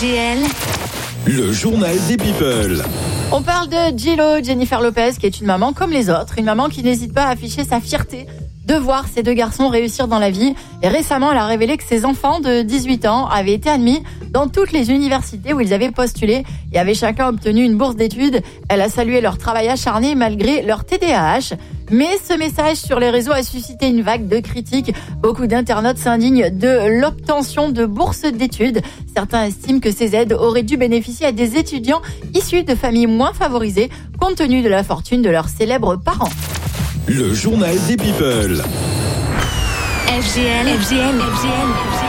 FGL, Le journal des people. On parle de J.Lo, Jennifer Lopez, qui est une maman comme les autres. Une maman qui n'hésite pas à afficher sa fierté de voir ses deux garçons réussir dans la vie. Et récemment, elle a révélé que ses enfants de 18 ans avaient été admis dans toutes les universités où ils avaient postulé et avaient chacun obtenu une bourse d'études. Elle a salué leur travail acharné malgré leur TDAH. Mais ce message sur les réseaux a suscité une vague de critiques. Beaucoup d'internautes s'indignent de l'obtention de bourses d'études. Certains estiment que ces aides auraient dû bénéficier à des étudiants issus de familles moins favorisées, compte tenu de la fortune de leurs célèbres parents. Le journal des people. FGL.